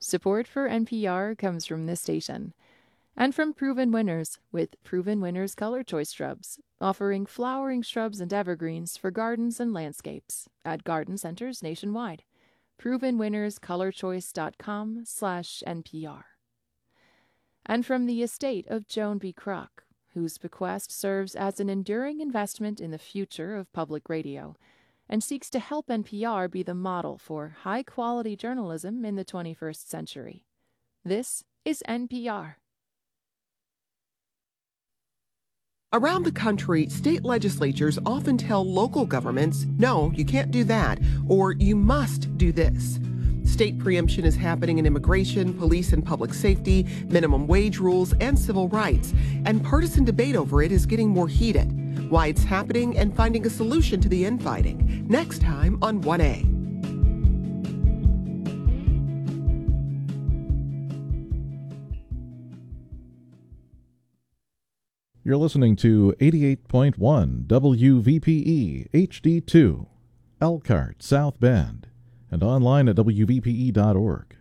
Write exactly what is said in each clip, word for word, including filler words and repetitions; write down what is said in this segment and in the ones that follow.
Support for N P R comes from this station. And from Proven Winners, with Proven Winners Color Choice Shrubs, offering flowering shrubs and evergreens for gardens and landscapes at garden centers nationwide. proven winners color choice dot com slash N P R. And from the estate of Joan B. Kroc, whose bequest serves as an enduring investment in the future of public radio, and seeks to help N P R be the model for high-quality journalism in the twenty-first century. This is N P R. Around the country, state legislatures often tell local governments, no, you can't do that, or you must do this. State preemption is happening in immigration, police and public safety, minimum wage rules, and civil rights, and partisan debate over it is getting more heated. Why it's happening and finding a solution to the infighting. Next time on one A. You're listening to eighty-eight point one W V P E H D two, Elkhart, South Bend, and online at W V P E dot org.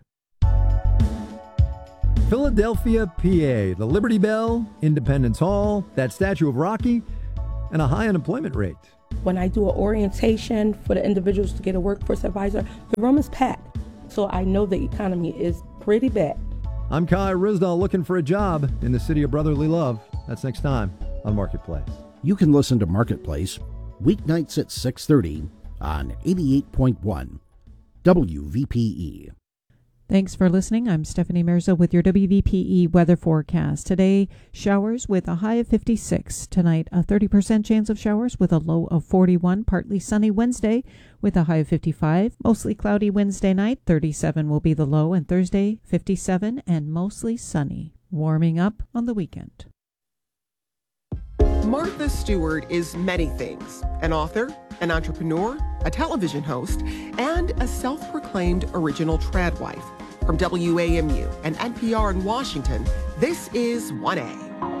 Philadelphia, P A, the Liberty Bell, Independence Hall, that statue of Rocky, and a high unemployment rate. When I do an orientation for the individuals to get a workforce advisor, the room is packed. So I know the economy is pretty bad. I'm Kai Risdall looking for a job in the city of brotherly love. That's next time on Marketplace. You can listen to Marketplace weeknights at six thirty on eighty-eight point one W V P E. Thanks for listening. I'm Stephanie Mirza with your W V P E weather forecast. Today, showers with a high of fifty-six. Tonight, a thirty percent chance of showers with a low of forty-one. Partly sunny Wednesday with a high of fifty-five. Mostly cloudy Wednesday night. thirty-seven will be the low. And Thursday, fifty-seven and mostly sunny. Warming up on the weekend. Martha Stewart is many things: an author, an entrepreneur, a television host, and a self-proclaimed original trad wife. From W A M U and N P R in Washington, this is one A.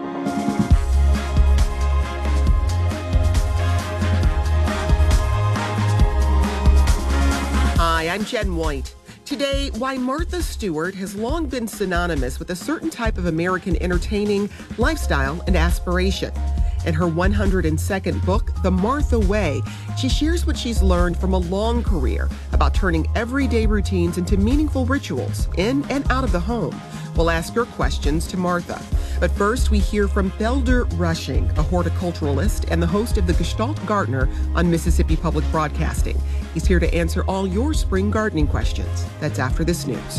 Hi, I'm Jen White. Today, why Martha Stewart has long been synonymous with a certain type of American entertaining, lifestyle, and aspiration. In her one hundred second book, The Martha Way, she shares what she's learned from a long career about turning everyday routines into meaningful rituals in and out of the home. We'll ask your questions to Martha. But first, we hear from Felder Rushing, a horticulturalist and the host of the Gestalt Gardener on Mississippi Public Broadcasting. He's here to answer all your spring gardening questions. That's after this news.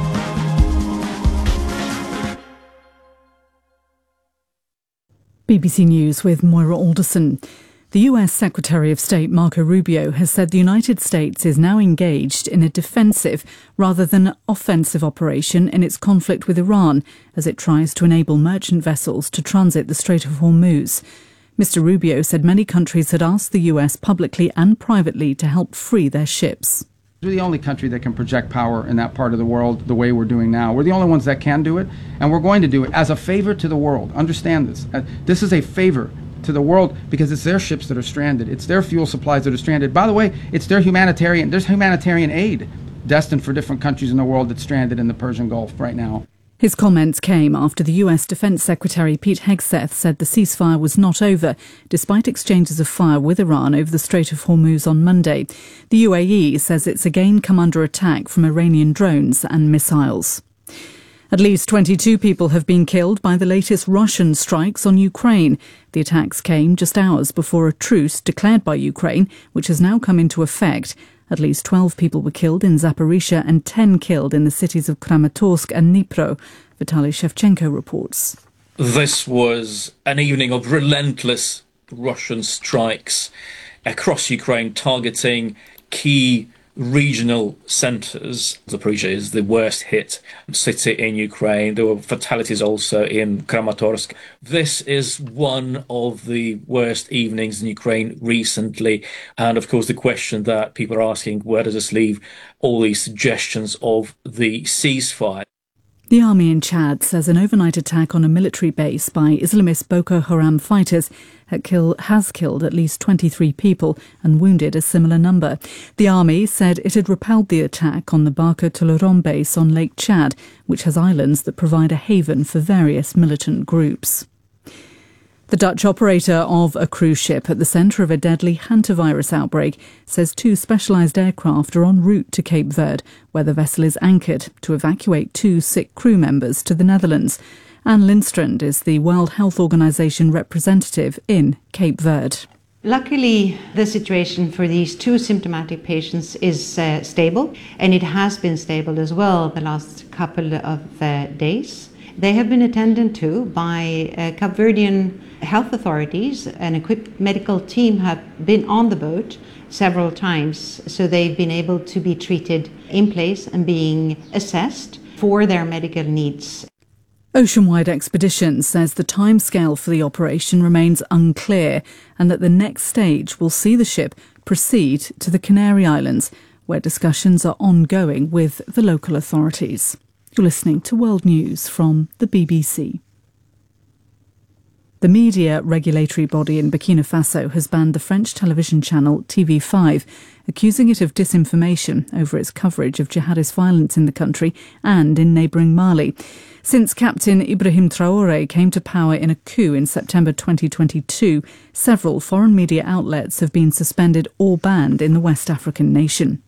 B B C News with Moira Alderson. The U S Secretary of State Marco Rubio has said the United States is now engaged in a defensive rather than offensive operation in its conflict with Iran as it tries to enable merchant vessels to transit the Strait of Hormuz. Mister Rubio said many countries had asked the U S publicly and privately to help free their ships. We're the only country that can project power in that part of the world the way we're doing now. We're the only ones that can do it, and we're going to do it as a favor to the world. Understand this. Uh, this is a favor to the world because it's their ships that are stranded. It's their fuel supplies that are stranded. By the way, it's their humanitarian, there's humanitarian aid destined for different countries in the world that's stranded in the Persian Gulf right now. His comments came after the U S Defense Secretary Pete Hegseth said the ceasefire was not over, despite exchanges of fire with Iran over the Strait of Hormuz on Monday. The U A E says it's again come under attack from Iranian drones and missiles. At least twenty-two people have been killed by the latest Russian strikes on Ukraine. The attacks came just hours before a truce declared by Ukraine, which has now come into effect. At least twelve people were killed in Zaporizhia and ten killed in the cities of Kramatorsk and Dnipro. Vitaly Shevchenko reports. This was an evening of relentless Russian strikes across Ukraine, targeting key regional centres. Zaporizhia is the worst hit city in Ukraine. There were fatalities also in Kramatorsk. This is one of the worst evenings in Ukraine recently. And of course, the question that people are asking, where does this leave all these suggestions of the ceasefire? The army in Chad says an overnight attack on a military base by Islamist Boko Haram fighters had kill, has killed at least twenty-three people and wounded a similar number. The army said it had repelled the attack on the Barka Toloron base on Lake Chad, which has islands that provide a haven for various militant groups. The Dutch operator of a cruise ship at the centre of a deadly hantavirus outbreak says two specialised aircraft are en route to Cape Verde, where the vessel is anchored, to evacuate two sick crew members to the Netherlands. Anne Lindstrand is the World Health Organization representative in Cape Verde. Luckily, the situation for these two symptomatic patients is uh, stable, and it has been stable as well the last couple of uh, days. They have been attended to by uh, Cape Verdean health authorities. An equipped medical team have been on the boat several times, so they've been able to be treated in place and being assessed for their medical needs. Oceanwide Expeditions says the timescale for the operation remains unclear and that the next stage will see the ship proceed to the Canary Islands, where discussions are ongoing with the local authorities. You're listening to World News from the B B C. The media regulatory body in Burkina Faso has banned the French television channel T V five, accusing it of disinformation over its coverage of jihadist violence in the country and in neighbouring Mali. Since Captain Ibrahim Traoré came to power in a coup in September twenty twenty-two, several foreign media outlets have been suspended or banned in the West African nation.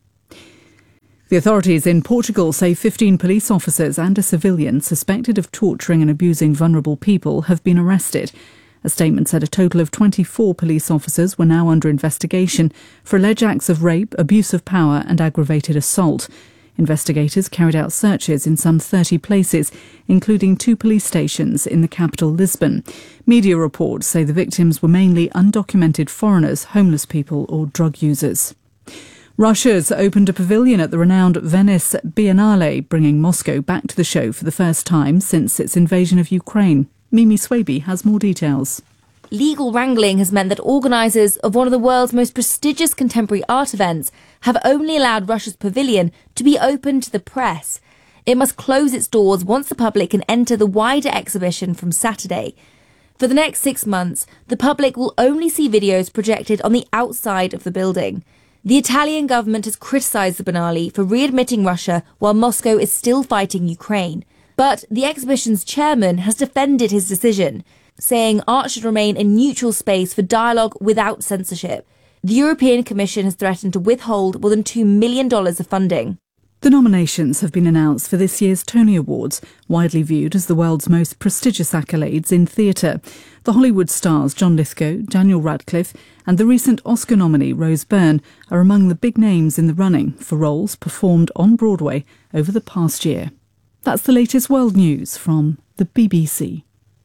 The authorities in Portugal say fifteen police officers and a civilian suspected of torturing and abusing vulnerable people have been arrested. A statement said a total of twenty-four police officers were now under investigation for alleged acts of rape, abuse of power and aggravated assault. Investigators carried out searches in some thirty places, including two police stations in the capital, Lisbon. Media reports say the victims were mainly undocumented foreigners, homeless people or drug users. Russia's opened a pavilion at the renowned Venice Biennale, bringing Moscow back to the show for the first time since its invasion of Ukraine. Mimi Swaby has more details. Legal wrangling has meant that organisers of one of the world's most prestigious contemporary art events have only allowed Russia's pavilion to be open to the press. It must close its doors once the public can enter the wider exhibition from Saturday. For the next six months, the public will only see videos projected on the outside of the building. The Italian government has criticised the Biennale for readmitting Russia while Moscow is still fighting Ukraine. But the exhibition's chairman has defended his decision, saying art should remain a neutral space for dialogue without censorship. The European Commission has threatened to withhold more than two million dollars of funding. The nominations have been announced for this year's Tony Awards, widely viewed as the world's most prestigious accolades in theatre. The Hollywood stars John Lithgow, Daniel Radcliffe and the recent Oscar nominee Rose Byrne are among the big names in the running for roles performed on Broadway over the past year. That's the latest world news from the B B C.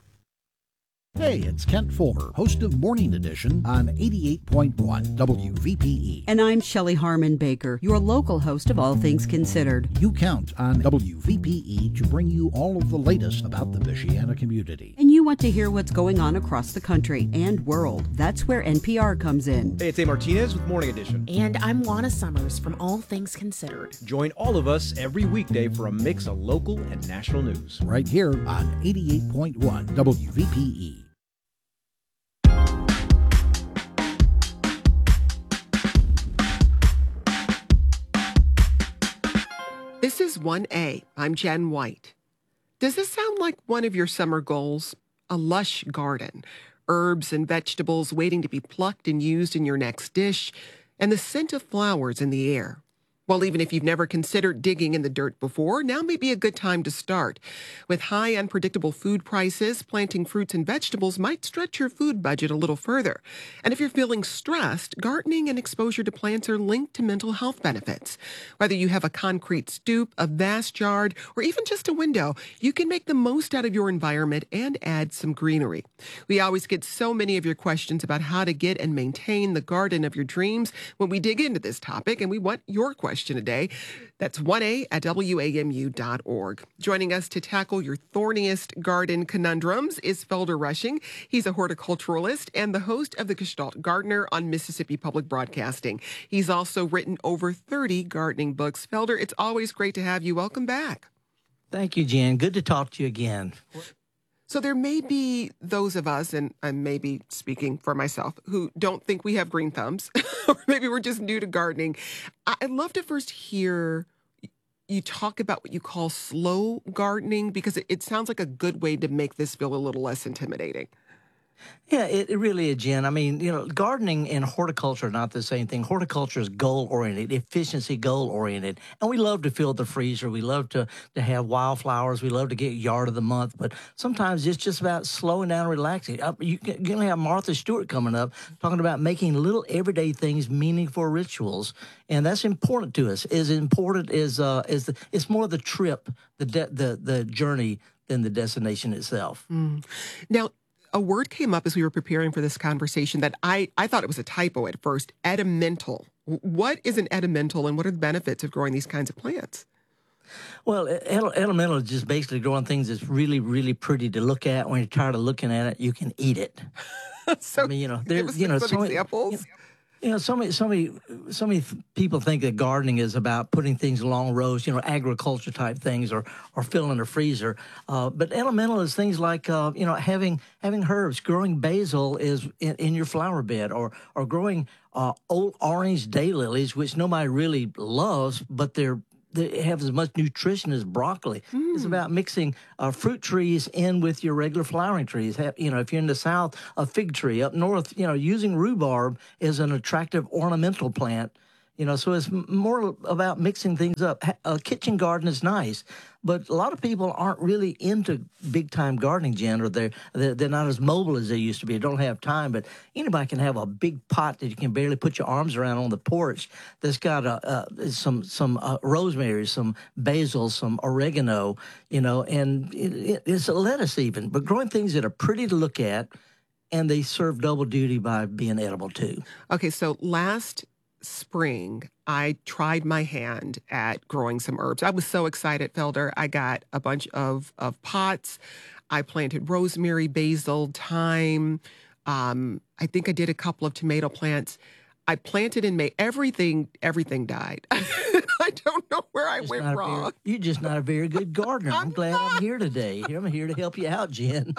Hey, it's Kent Fuller, host of Morning Edition on eighty-eight point one W V P E. And I'm Shelley Harmon Baker, your local host of All Things Considered. You count on W V P E to bring you all of the latest about the Michiana community. And you want to hear what's going on across the country and world. That's where N P R comes in. Hey, it's A. Martinez with Morning Edition. And I'm Juana Summers from All Things Considered. Join all of us every weekday for a mix of local and national news. Right here on eighty-eight point one W V P E. This is one A. I'm Jen White. Does this sound like one of your summer goals? A lush garden, herbs and vegetables waiting to be plucked and used in your next dish, and the scent of flowers in the air. Well, even if you've never considered digging in the dirt before, now may be a good time to start. With high unpredictable food prices, planting fruits and vegetables might stretch your food budget a little further. And if you're feeling stressed, gardening and exposure to plants are linked to mental health benefits. Whether you have a concrete stoop, a vast yard, or even just a window, you can make the most out of your environment and add some greenery. We always get so many of your questions about how to get and maintain the garden of your dreams when we dig into this topic, and we want your questions today. That's one A at W A M U dot org. Joining us to tackle your thorniest garden conundrums is Felder Rushing. He's a horticulturalist and the host of The Gestalt Gardener on Mississippi Public Broadcasting. He's also written over thirty gardening books. Felder, it's always great to have you. Welcome back. Thank you, Jen. Good to talk to you again. So there may be those of us, and I'm maybe speaking for myself, who don't think we have green thumbs, or maybe we're just new to gardening. I'd love to first hear you talk about what you call slow gardening, because it, it sounds like a good way to make this feel a little less intimidating. Yeah, it, it really is, Jen. I mean, you know, gardening and horticulture are not the same thing. Horticulture is goal-oriented, efficiency goal-oriented. And we love to fill the freezer. We love to, to have wildflowers. We love to get yard of the month. But sometimes it's just about slowing down and relaxing. Uh, you can, you're going to have Martha Stewart coming up talking about making little everyday things meaningful rituals. And that's important to us. As important as, uh, as the, it's more the trip, the, de- the, the journey than the destination itself. Mm. Now, a word came up as we were preparing for this conversation that I, I thought it was a typo at first, edimental. What is an edimental, and what are the benefits of growing these kinds of plants? Well, edimental is just basically growing things that's really, really pretty to look at. When you're tired of looking at it, you can eat it. so, I mean, you know, there's, you know, some so examples. Many, you know, so many, so many, so many people think that gardening is about putting things in long rows, you know, agriculture type things, or or filling a freezer. Uh, but elemental is things like, uh, you know, having having herbs. Growing basil is in, in your flower bed, or or growing uh, old orange daylilies, which nobody really loves, but they're they have as much nutrition as broccoli. Mm. It's about mixing uh, fruit trees in with your regular flowering trees. Have, you know, if you're in the South, a fig tree. Up north, you know, using rhubarb is an attractive ornamental plant. You know, so it's more about mixing things up. A kitchen garden is nice, but a lot of people aren't really into big-time gardening, Jen, or they're, they're, they're not as mobile as they used to be. They don't have time, but anybody can have a big pot that you can barely put your arms around on the porch that's got a, uh, some some uh, rosemary, some basil, some oregano, you know, and it, it's a lettuce even. But growing things that are pretty to look at, and they serve double duty by being edible, too. Okay, so last spring, I tried my hand at growing some herbs. I was so excited, Felder. I got a bunch of, of pots. I planted rosemary, basil, thyme. Um, I think I did a couple of tomato plants. I planted in May. Everything, everything died. I don't know where I went wrong. Very, you're just not a very good gardener. I'm, I'm glad not. I'm here today. I'm here to help you out, Jen.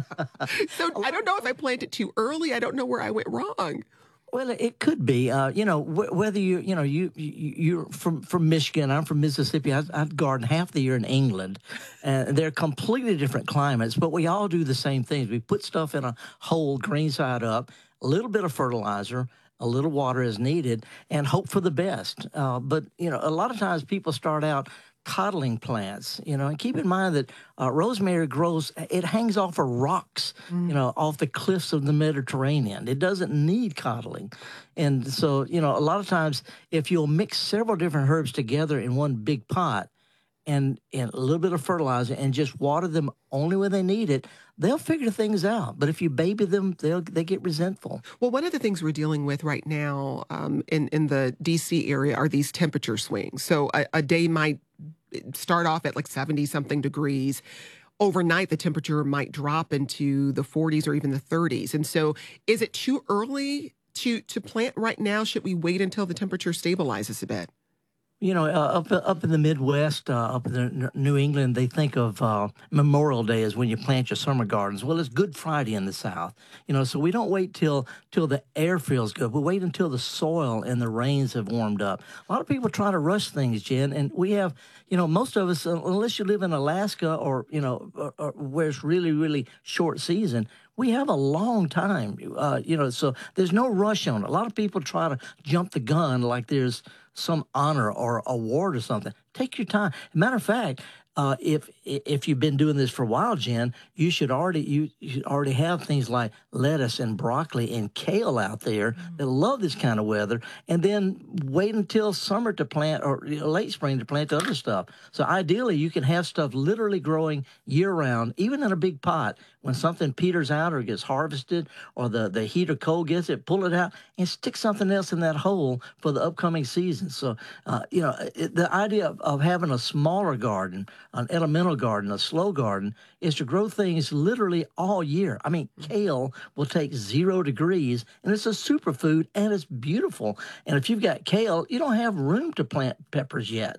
So I don't know if I planted too early. I don't know where I went wrong. Well, it could be, uh, you know, wh- whether you, you know, you, you, you're from, from Michigan, I'm from Mississippi. I, I garden half the year in England, and they're completely different climates, but we all do the same things. We put stuff in a hole, green side up, a little bit of fertilizer, a little water is needed, and hope for the best. Uh, but, you know, a lot of times people start out coddling plants, you know, and keep in mind that uh, rosemary grows, it hangs off of rocks, mm. you know, off the cliffs of the Mediterranean. It doesn't need coddling. And so, you know, a lot of times if you'll mix several different herbs together in one big pot and, and a little bit of fertilizer and just water them only when they need it, they'll figure things out. But if you baby them, they'll they get resentful. Well, one of the things we're dealing with right now um, in, in the D C area are these temperature swings. So a, a day might start off at like seventy something degrees. Overnight, the temperature might drop into the forties or even the thirties. And so is it too early to, to plant right now? Should we wait until the temperature stabilizes a bit? You know, uh, up up in the Midwest, uh, up in the New England, they think of uh, Memorial Day as when you plant your summer gardens. Well, it's Good Friday in the South. You know, so we don't wait till till the air feels good. We wait until the soil and the rains have warmed up. A lot of people try to rush things, Jen, and we have, you know, most of us, unless you live in Alaska or, you know, or, or where it's really, really short season, we have a long time, uh, you know, so there's no rush on it. A lot of people try to jump the gun like there's some honor or award or something. Take your time. Matter of fact, uh, if if you've been doing this for a while, Jen, you should already you, you should already have things like lettuce and broccoli and kale out there mm-hmm. that love this kind of weather, and then wait until summer to plant or you know, late spring to plant the other stuff. So ideally, you can have stuff literally growing year round, even in a big pot. When something peters out or gets harvested or the, the heat or cold gets it, pull it out and stick something else in that hole for the upcoming season. So, uh, you know, it, the idea of, of having a smaller garden, an elemental garden, a slow garden, is to grow things literally all year. I mean, kale will take zero degrees, and it's a superfood, and it's beautiful. And if you've got kale, you don't have room to plant peppers yet.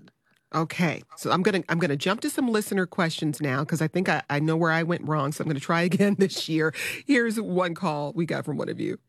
Okay, so I'm gonna I'm gonna jump to some listener questions now because I think I, I know where I went wrong. So I'm gonna try again this year. Here's one call we got from one of you.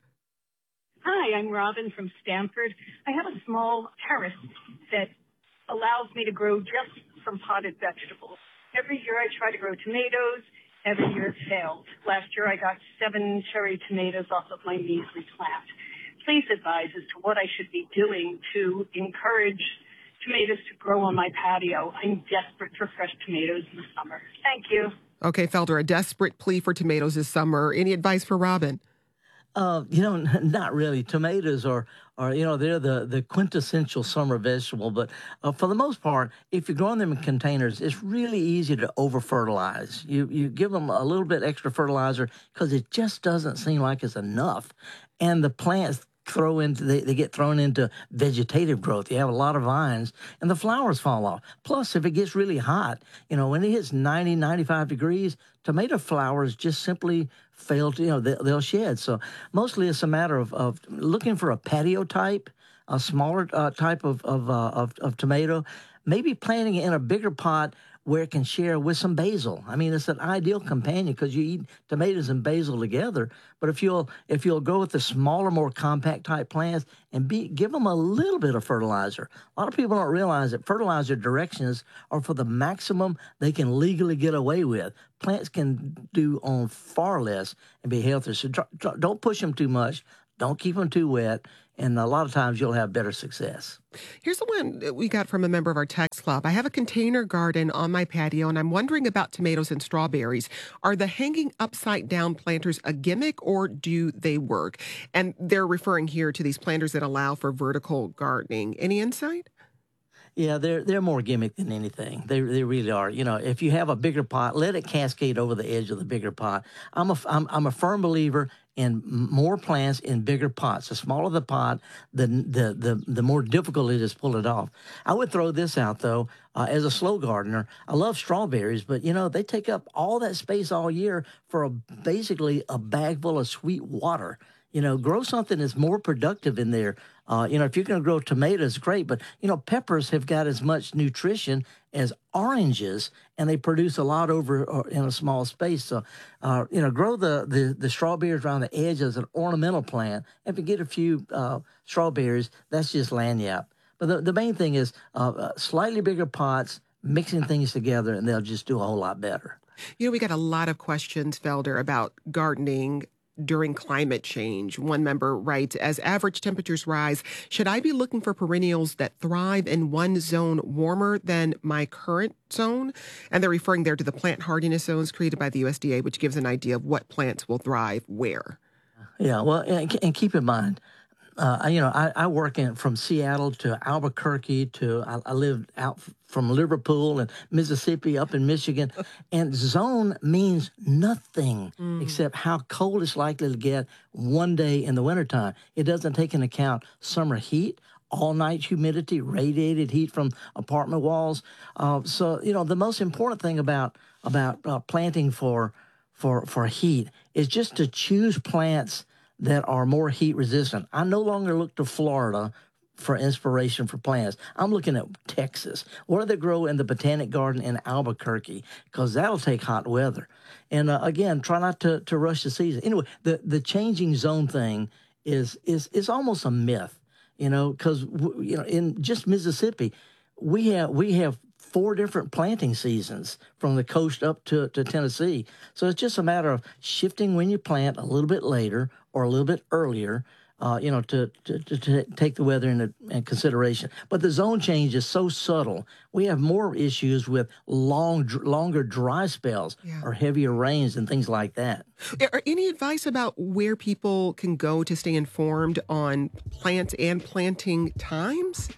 Hi, I'm Robin from Stamford. I have a small terrace that allows me to grow just some potted vegetables. Every year I try to grow tomatoes. Every year it failed. Last year I got seven cherry tomatoes off of my measly plant. Please advise as to what I should be doing to encourage tomatoes to grow on my patio. I'm desperate for fresh tomatoes in the summer. Thank you. Okay, Felder, a desperate plea for tomatoes this summer. Any advice for Robin? Uh, you know, not really. Tomatoes are, are you know, they're the, the quintessential summer vegetable. But uh, for the most part, if you're growing them in containers, it's really easy to over-fertilize. You, you give them a little bit extra fertilizer because it just doesn't seem like it's enough. And the plants throw into they, they get thrown into vegetative growth. You have a lot of vines and the flowers fall off. Plus, if it gets really hot, you know, when it hits ninety, ninety-five degrees, tomato flowers just simply fail to, you know, they, they'll shed. So mostly it's a matter of, of looking for a patio type, a smaller uh, type of, of, uh, of, of tomato, maybe planting it in a bigger pot where it can share with some basil. I mean, it's an ideal companion because you eat tomatoes and basil together. But if you'll if you'll go with the smaller, more compact type plants and be give them a little bit of fertilizer. A lot of people don't realize that fertilizer directions are for the maximum they can legally get away with. Plants can do on far less and be healthier. So don't push them too much. Don't keep them too wet. And a lot of times you'll have better success. Here's the one that we got from a member of our text club. I have a container garden on my patio, and I'm wondering about tomatoes and strawberries. Are the hanging upside down planters a gimmick, or do they work? And they're referring here to these planters that allow for vertical gardening. Any insight? Yeah, they're they're more gimmick than anything. They they really are. You know, if you have a bigger pot, let it cascade over the edge of the bigger pot. I'm a I'm, I'm a firm believer in more plants in bigger pots. The smaller the pot, the the the the more difficult it is to pull it off. I would throw this out though. Uh, as a slow gardener, I love strawberries, but you know they take up all that space all year for a, basically a bag full of sweet water. You know, grow something that's more productive in there. Uh, you know, if you're going to grow tomatoes, great. But, you know, peppers have got as much nutrition as oranges, and they produce a lot over in a small space. So, uh, you know, grow the, the, the strawberries around the edge as an ornamental plant. If you get a few uh, strawberries, that's just lagniappe. But the, the main thing is uh, uh, slightly bigger pots, mixing things together, and they'll just do a whole lot better. You know, we got a lot of questions, Felder, about gardening during climate change. One member writes, as average temperatures rise, should I be looking for perennials that thrive in one zone warmer than my current zone? And they're referring there to the plant hardiness zones created by the U S D A, which gives an idea of what plants will thrive where. Yeah, well, and, and keep in mind, Uh, you know, I, I work in from Seattle to Albuquerque to I, I lived out from Liverpool and Mississippi up in Michigan, and zone means nothing mm. except how cold it's likely to get one day in the wintertime. It doesn't take into account summer heat, all night humidity, radiated heat from apartment walls. Uh, so you know, the most important thing about about uh, planting for for for heat is just to choose plants that are more heat resistant. I no longer look to Florida for inspiration for plants. I'm looking at Texas. What do they grow in the Botanic Garden in Albuquerque? Because that'll take hot weather. And uh, again, try not to, to rush the season. Anyway, the, the changing zone thing is is is almost a myth, you know, because you know in just Mississippi, we have we have four different planting seasons from the coast up to, to Tennessee. So it's just a matter of shifting when you plant a little bit later or a little bit earlier, uh, you know, to, to, to, to take the weather into in consideration. But the zone change is so subtle. We have more issues with long, longer dry spells yeah. or heavier rains and things like that. Are any advice about where people can go to stay informed on plants and planting times?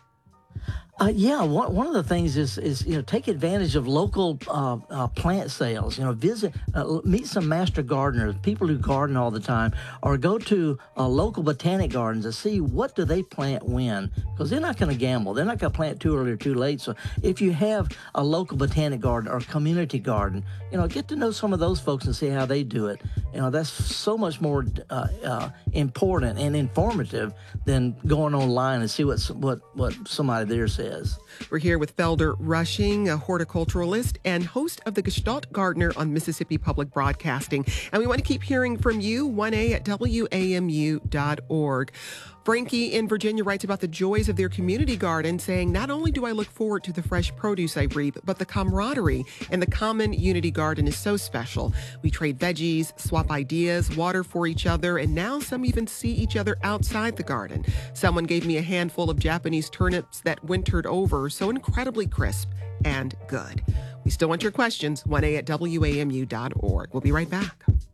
Uh, yeah, one, one of the things is, is, you know, take advantage of local uh, uh, plant sales. You know, visit, uh, meet some master gardeners, people who garden all the time, or go to uh, local botanic gardens and see what do they plant when, because they're not going to gamble. They're not going to plant too early or too late. So if you have a local botanic garden or community garden, you know, get to know some of those folks and see how they do it. You know, that's so much more uh, uh, important and informative than going online and see what what what somebody there said. is. We're here with Felder Rushing, a horticulturalist and host of the Gestalt Gardener on Mississippi Public Broadcasting. And we want to keep hearing from you, one A at W A M U dot org. Frankie in Virginia writes about the joys of their community garden, saying, not only do I look forward to the fresh produce I reap, but the camaraderie in the common unity garden is so special. We trade veggies, swap ideas, water for each other, and now some even see each other outside the garden. Someone gave me a handful of Japanese turnips that wintered over, so incredibly crisp and good. We still want your questions, one A at W A M U dot org. We'll be right back.